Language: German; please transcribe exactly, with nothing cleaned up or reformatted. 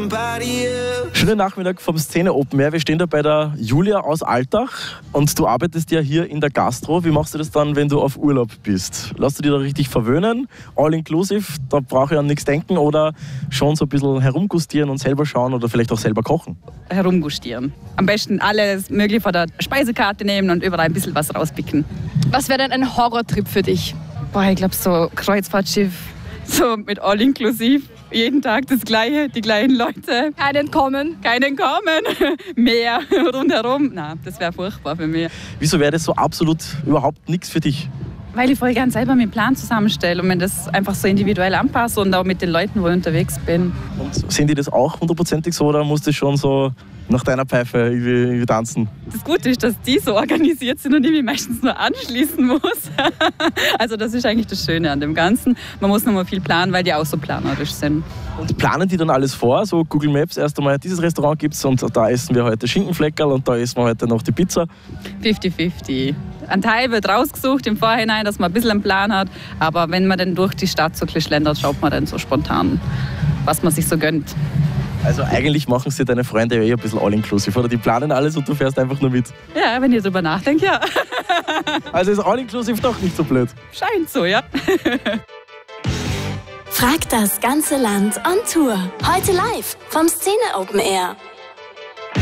somebody else. Schönen Nachmittag vom Szene Open Air. Wir stehen da bei der Julia aus Altach und du arbeitest ja hier in der Gastro. Wie machst du das dann, wenn du auf Urlaub bist? Lass du dich da richtig verwöhnen? All inclusive, da brauche ich an nichts denken oder schon so ein bisschen herumgustieren und selber schauen oder vielleicht auch selber kochen? Herumgustieren. Am besten alles Mögliche von der Speisekarte nehmen und überall ein bisschen was rauspicken. Was wäre denn ein Horrortrip für dich? Boah, ich glaube so Kreuzfahrtschiff, so mit all inklusiv. Jeden Tag das Gleiche, die gleichen Leute. Kein Entkommen. Kein Entkommen. Meer rundherum. Na, das wäre furchtbar für mich. Wieso wäre das so absolut überhaupt nichts für dich? Weil ich voll gern selber meinen Plan zusammenstelle und mir das einfach so individuell anpasse und auch mit den Leuten, wo ich unterwegs bin. Und sehen die das auch hundertprozentig so oder musst du schon so nach deiner Pfeife irgendwie tanzen? Das Gute ist, dass die so organisiert sind und ich mich meistens nur anschließen muss. Also das ist eigentlich das Schöne an dem Ganzen. Man muss noch mal viel planen, weil die auch so planerisch sind. Und planen die dann alles vor? So Google Maps, erst einmal dieses Restaurant gibt's und da essen wir heute Schinkenfleckerl und da essen wir heute noch die Pizza. fünfzig fünfzig. Ein Teil wird rausgesucht im Vorhinein, dass man ein bisschen einen Plan hat. Aber wenn man dann durch die Stadt so schlendert, schaut man dann so spontan, was man sich so gönnt. Also eigentlich machen sie deine Freunde ja eh ein bisschen all-inclusive, oder? Die planen alles und du fährst einfach nur mit. Ja, wenn ihr drüber nachdenkt, ja. Also ist all-inclusive doch nicht so blöd. Scheint so, ja. Frag das ganze Land on Tour. Heute live vom Szene Open Air.